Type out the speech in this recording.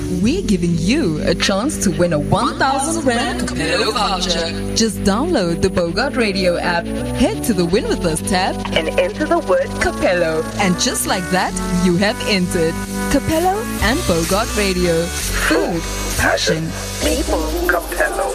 we're giving you a chance to win a 1,000 Rand Capello voucher. Just download the Bogart Radio app, head to the Win With Us tab, and enter the word Capello. And just like that, you have entered. Capello and Bogart Radio. Food, passion, people, Capello.